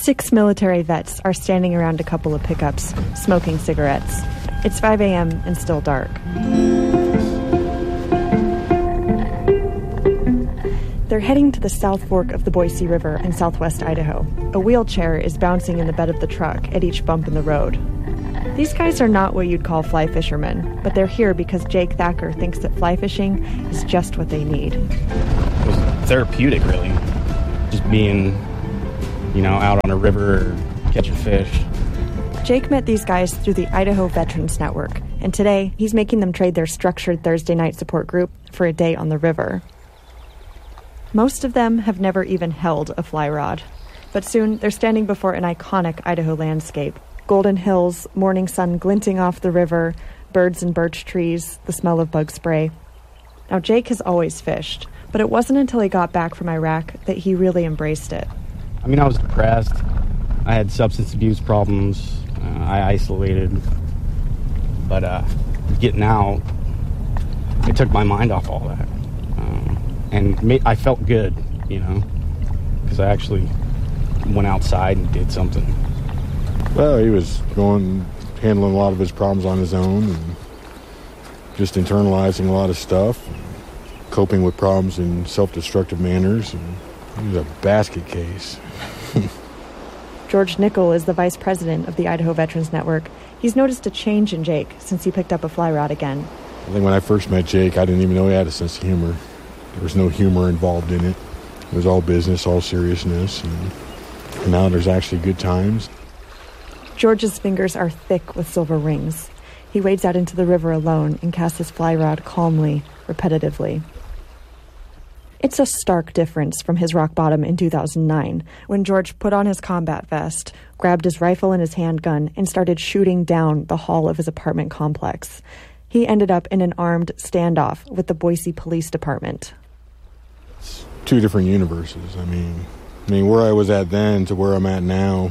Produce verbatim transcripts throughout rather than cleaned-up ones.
Six military vets are standing around a couple of pickups, smoking cigarettes. It's five a.m. and still dark. They're heading to the South Fork of the Boise River in southwest Idaho. A wheelchair is bouncing in the bed of the truck at each bump in the road. These guys are not what you'd call fly fishermen, but they're here because Jake Thacker thinks that fly fishing is just what they need. It was therapeutic, really. Just being, you know, out on a river or catching fish. Jake met these guys through the Idaho Veterans Network, and today he's making them trade their structured Thursday night support group for a day on the river. Most of them have never even held a fly rod, but soon they're standing before an iconic Idaho landscape. Golden hills, morning sun glinting off the river, birds and birch trees, the smell of bug spray. Now, Jake has always fished, but it wasn't until he got back from Iraq that he really embraced it. I mean, I was depressed. I had substance abuse problems. Uh, I isolated. But uh, getting out, it took my mind off all that. Um, and ma- I felt good, you know, because I actually went outside and did something. Well, he was going, handling a lot of his problems on his own and just internalizing a lot of stuff, coping with problems in self-destructive manners, and he was a basket case. George Nickel is the vice president of the Idaho Veterans Network. He's noticed a change in Jake since he picked up a fly rod again. I think when I first met Jake, I didn't even know he had a sense of humor. There was no humor involved in it. It was all business, all seriousness, and, and now there's actually good times. George's fingers are thick with silver rings. He wades out into the river alone and casts his fly rod calmly, repetitively. It's a stark difference from his rock bottom in two thousand nine, when George put on his combat vest, grabbed his rifle and his handgun, and started shooting down the hall of his apartment complex. He ended up in an armed standoff with the Boise Police Department. It's two different universes. I mean, I mean, where I was at then to where I'm at now.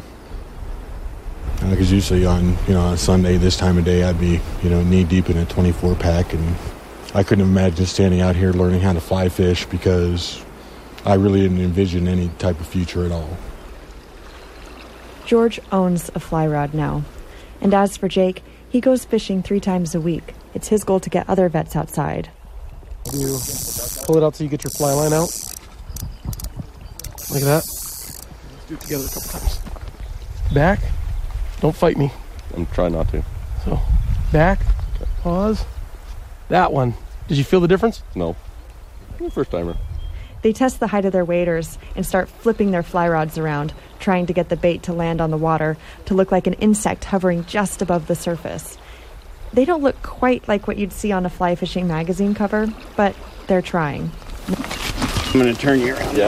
Because uh, usually on, you know, on Sunday, this time of day, I'd be, you know, knee-deep in a twenty-four pack, and I couldn't imagine standing out here learning how to fly fish because I really didn't envision any type of future at all. George owns a fly rod now. And as for Jake, he goes fishing three times a week. It's his goal to get other vets outside. You pull it out so you get your fly line out. Like that. Let's do it together a couple times. Back. Don't fight me. I'm trying not to. So, back, pause. That one. Did you feel the difference? No. First timer. They test the height of their waders and start flipping their fly rods around, trying to get the bait to land on the water, to look like an insect hovering just above the surface. They don't look quite like what you'd see on a fly fishing magazine cover, but they're trying. I'm going to turn you around. Yeah.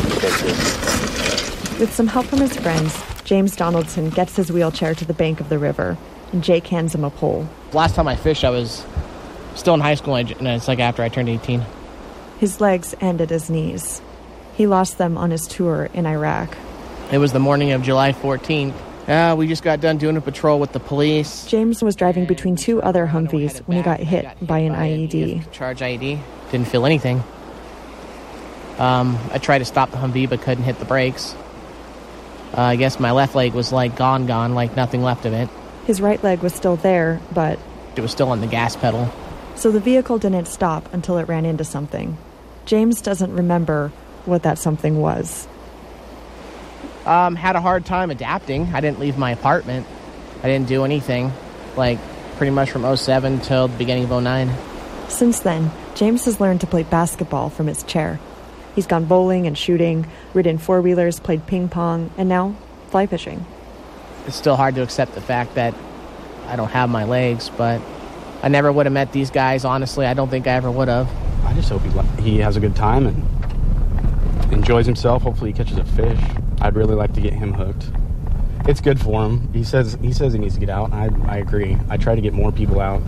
With some help from his friends, James Donaldson gets his wheelchair to the bank of the river, and Jake hands him a pole. Last time I fished, I was still in high school, and it's like after I turned eighteen. His legs end at his knees. He lost them on his tour in Iraq. It was the morning of July fourteenth. Uh, we just got done doing a patrol with the police. James was driving between two other Humvees when he got hit by an I E D. Charge I E D. Didn't feel anything. Um, I tried to stop the Humvee, but couldn't hit the brakes. Uh, I guess my left leg was like gone, gone, like nothing left of it. His right leg was still there, but it was still on the gas pedal. So the vehicle didn't stop until it ran into something. James doesn't remember what that something was. Um, had a hard time adapting. I didn't leave my apartment. I didn't do anything, like pretty much from oh seven till the beginning of oh nine. Since then, James has learned to play basketball from his chair. He's gone bowling and shooting, ridden four-wheelers, played ping pong, and now fly fishing. It's still hard to accept the fact that I don't have my legs, but I never would have met these guys, honestly. I don't think I ever would have. I just hope he, he has a good time and enjoys himself. Hopefully he catches a fish. I'd really like to get him hooked. It's good for him. He says he says he needs to get out, and I, I agree. I try to get more people out.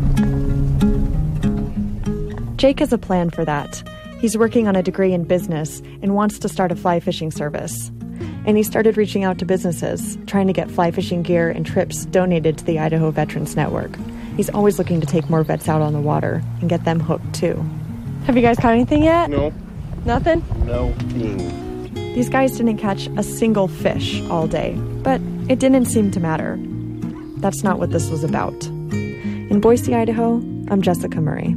Jake has a plan for that. He's working on a degree in business and wants to start a fly fishing service. And he started reaching out to businesses, trying to get fly fishing gear and trips donated to the Idaho Veterans Network. He's always looking to take more vets out on the water and get them hooked, too. Have you guys caught anything yet? No. Nothing? No. These guys didn't catch a single fish all day, but it didn't seem to matter. That's not what this was about. In Boise, Idaho, I'm Jessica Murray.